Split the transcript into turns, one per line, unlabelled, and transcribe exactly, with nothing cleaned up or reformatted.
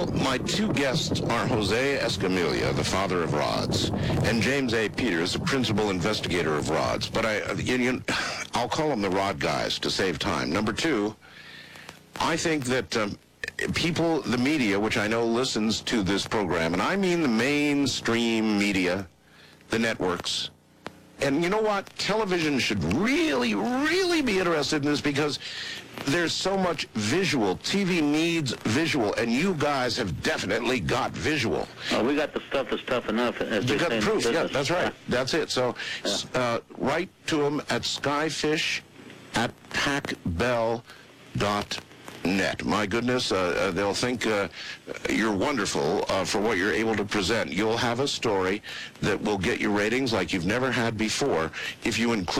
Well, my two guests are Jose Escamilla, the father of rods, and James A. Peters, the principal investigator of rods. But I, you, you, I'll call them the rod guys to save time. Number two, I think that um, people, the media, which I know listens to this program, and I mean the mainstream media, the networks, and you know what? Television should really, really be interested in this because there's so much visual. T V needs visual, and you guys have definitely got visual.
Oh, we got the stuff that's tough enough. As
You
they
got
say in
proof, yeah,
business.
that's right. That's it. So
Yeah.
uh, write to them at skyfish at packbell dot net. My goodness, uh, uh, they'll think uh, you're wonderful uh, for what you're able to present. You'll have a story that will get you ratings like you've never had before if you include